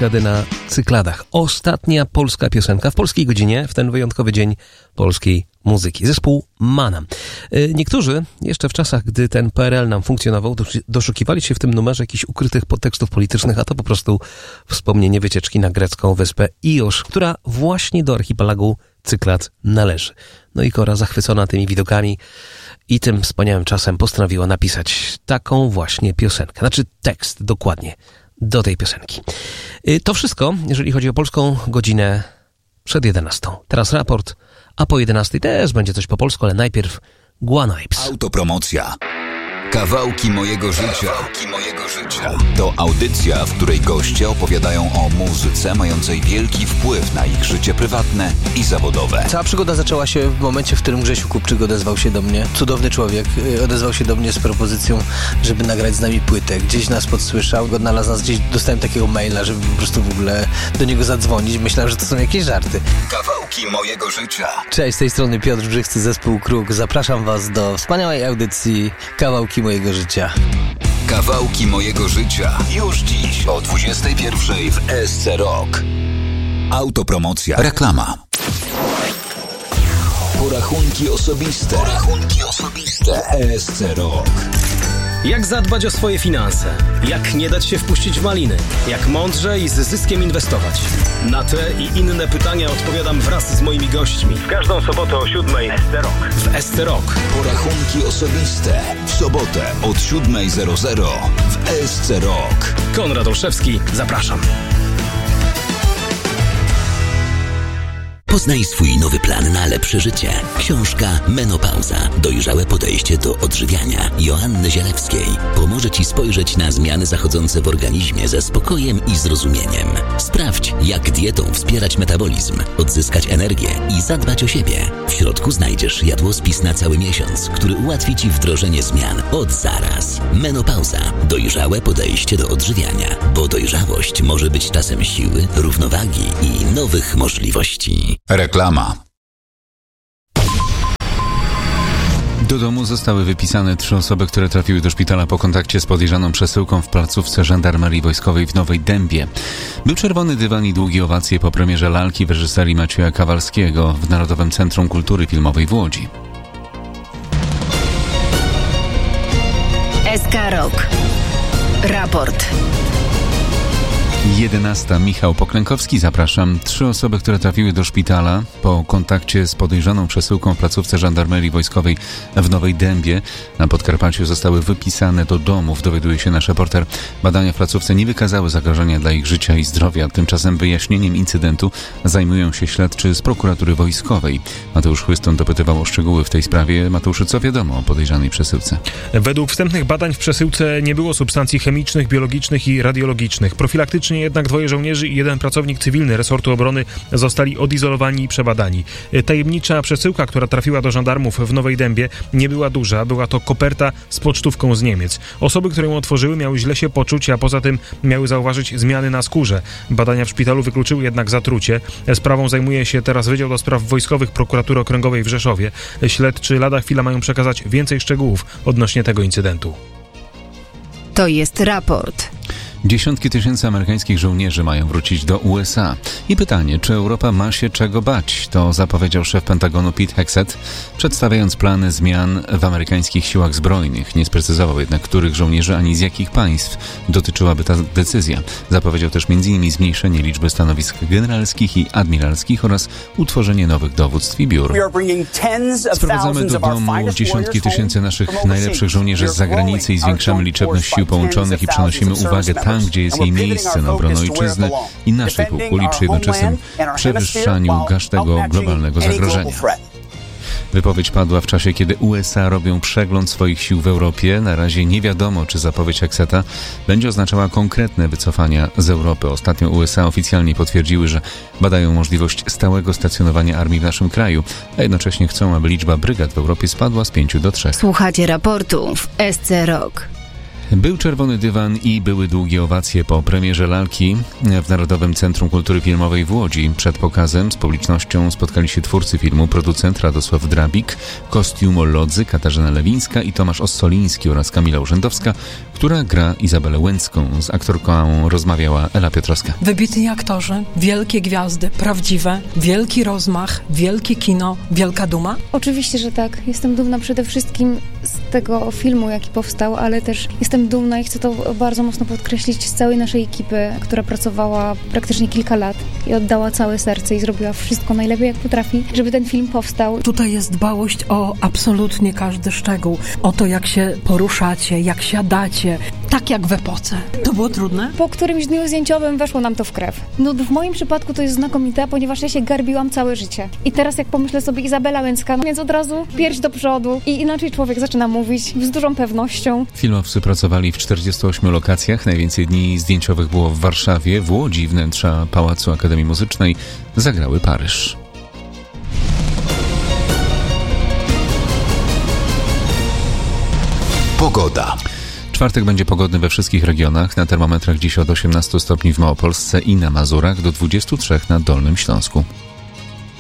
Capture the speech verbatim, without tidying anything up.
dekady na Cykladach. Ostatnia polska piosenka w polskiej godzinie, w ten wyjątkowy dzień polskiej muzyki. Zespół Mana. Niektórzy jeszcze w czasach, gdy ten P R L nam funkcjonował, doszukiwali się w tym numerze jakichś ukrytych podtekstów politycznych, a to po prostu wspomnienie wycieczki na grecką wyspę Ios, która właśnie do archipelagu Cyklad należy. No i Kora, zachwycona tymi widokami i tym wspaniałym czasem, postanowiła napisać taką właśnie piosenkę. Znaczy tekst dokładnie do tej piosenki. To wszystko, jeżeli chodzi o polską godzinę przed jedenastą. Teraz raport, a po jedenastej też będzie coś po polsku, ale najpierw Guanipes. Autopromocja. Kawałki mojego życia. Kawałki mojego życia. To audycja, w której goście opowiadają o muzyce mającej wielki wpływ na ich życie prywatne i zawodowe. Cała przygoda zaczęła się w momencie, w którym Grzesiu Kupczyk odezwał się do mnie. Cudowny człowiek. Odezwał się do mnie z propozycją, żeby nagrać z nami płytę. Gdzieś nas podsłyszał, odnalazł nas gdzieś, dostałem takiego maila, żeby po prostu w ogóle do niego zadzwonić. Myślałem, że to są jakieś żarty. Kawałki mojego życia. Cześć, z tej strony Piotr Brzychcy, zespół Kruk. Zapraszam was do wspaniałej audycji Kawałki mojego życia. Kawałki mojego życia. Już dziś o dwudziestej pierwszej w S C Rock. Autopromocja. Reklama. Porachunki osobiste. Porachunki osobiste. S C Rock. Jak zadbać o swoje finanse? Jak nie dać się wpuścić w maliny? Jak mądrze i z zyskiem inwestować? Na te i inne pytania odpowiadam wraz z moimi gośćmi. W każdą sobotę o siódmej S C Rock. W S C Rock. Porachunki osobiste. W sobotę od siódmej zero zero w S C Rock. Konrad Olszewski, zapraszam. Poznaj swój nowy plan na lepsze życie. Książka Menopauza. Dojrzałe podejście do odżywiania Joanny Zielewskiej pomoże Ci spojrzeć na zmiany zachodzące w organizmie ze spokojem i zrozumieniem. Sprawdź, jak dietą wspierać metabolizm, odzyskać energię i zadbać o siebie. W środku znajdziesz jadłospis na cały miesiąc, który ułatwi Ci wdrożenie zmian od zaraz. Menopauza. Dojrzałe podejście do odżywiania, bo dojrzałość może być czasem siły, równowagi i nowych możliwości. Reklama. Do domu zostały wypisane trzy osoby, które trafiły do szpitala po kontakcie z podejrzaną przesyłką w placówce Żandarmerii Wojskowej w Nowej Dębie. Był czerwony dywan i długie owacje po premierze lalki w reżyserii Macieja Kawalskiego w Narodowym Centrum Kultury Filmowej w Łodzi. S K Rock. Raport. jedenasta. Michał Poklękowski, zapraszam. Trzy osoby, które trafiły do szpitala po kontakcie z podejrzaną przesyłką w placówce Żandarmerii Wojskowej w Nowej Dębie na Podkarpaciu zostały wypisane do domów, dowiaduje się nasz reporter. Badania w placówce nie wykazały zagrożenia dla ich życia i zdrowia. Tymczasem wyjaśnieniem incydentu zajmują się śledczy z prokuratury wojskowej. Mateusz Chłyston dopytywał o szczegóły w tej sprawie. Mateuszu, co wiadomo o podejrzanej przesyłce? Według wstępnych badań w przesyłce nie było substancji chemicznych, biologicznych i radiologicznych. Profilaktycznie jednak dwoje żołnierzy i jeden pracownik cywilny resortu obrony zostali odizolowani i przebadani. Tajemnicza przesyłka, która trafiła do żandarmów w Nowej Dębie, nie była duża. Była to koperta z pocztówką z Niemiec. Osoby, które ją otworzyły, miały źle się poczuć, a poza tym miały zauważyć zmiany na skórze. Badania w szpitalu wykluczyły jednak zatrucie. Sprawą zajmuje się teraz Wydział do Spraw Wojskowych Prokuratury Okręgowej w Rzeszowie. Śledczy lada chwila mają przekazać więcej szczegółów odnośnie tego incydentu. To jest raport. Dziesiątki tysięcy amerykańskich żołnierzy mają wrócić do U S A. I pytanie, czy Europa ma się czego bać? To zapowiedział szef Pentagonu Pete Hegseth, przedstawiając plany zmian w amerykańskich siłach zbrojnych. Nie sprecyzował jednak, których żołnierzy ani z jakich państw dotyczyłaby ta decyzja. Zapowiedział też między innymi zmniejszenie liczby stanowisk generalskich i admiralskich oraz utworzenie nowych dowództw i biur. Sprowadzamy do domu dziesiątki tysięcy naszych najlepszych żołnierzy z zagranicy i zwiększamy liczebność sił połączonych i przenosimy uwagę tam, gdzie jest jej miejsce na obronę ojczyzny i naszej półkuli przy jednoczesnym przewyższaniu każdego globalnego zagrożenia. Wypowiedź padła w czasie, kiedy U S A robią przegląd swoich sił w Europie. Na razie nie wiadomo, czy zapowiedź Hegseta będzie oznaczała konkretne wycofania z Europy. Ostatnio U S A oficjalnie potwierdziły, że badają możliwość stałego stacjonowania armii w naszym kraju, a jednocześnie chcą, aby liczba brygad w Europie spadła z pięciu do trzech. Słuchacie raportu w S C Rock. Był czerwony dywan i były długie owacje po premierze lalki w Narodowym Centrum Kultury Filmowej w Łodzi. Przed pokazem z publicznością spotkali się twórcy filmu, producent Radosław Drabik, kostiumolodzy Katarzyna Lewińska i Tomasz Ossoliński oraz Kamila Urzędowska, która gra Izabelę Łęcką. Z aktorką rozmawiała Ela Piotrowska. Wybitni aktorzy, wielkie gwiazdy, prawdziwe, wielki rozmach, wielkie kino, wielka duma? Oczywiście, że tak. Jestem dumna przede wszystkim z tego filmu, jaki powstał, ale też jestem dumna i chcę to bardzo mocno podkreślić z całej naszej ekipy, która pracowała praktycznie kilka lat i oddała całe serce i zrobiła wszystko najlepiej, jak potrafi, żeby ten film powstał. Tutaj jest dbałość o absolutnie każdy szczegół, o to, jak się poruszacie, jak siadacie, tak jak w epoce. To było trudne? Po którymś dniu zdjęciowym weszło nam to w krew. No w moim przypadku to jest znakomite, ponieważ ja się garbiłam całe życie. I teraz jak pomyślę sobie Izabela Łęcka, no więc od razu pierś do przodu i inaczej człowiek zaczyna mówić z dużą pewnością. Filmowcy pracowali w czterdziestu ośmiu lokacjach. Najwięcej dni zdjęciowych było w Warszawie, w Łodzi, wnętrza Pałacu Akademii Muzycznej zagrały Paryż. Pogoda. Czwartek będzie pogodny we wszystkich regionach. Na termometrach dziś od osiemnastu stopni w Małopolsce i na Mazurach do dwudziestu trzech na Dolnym Śląsku.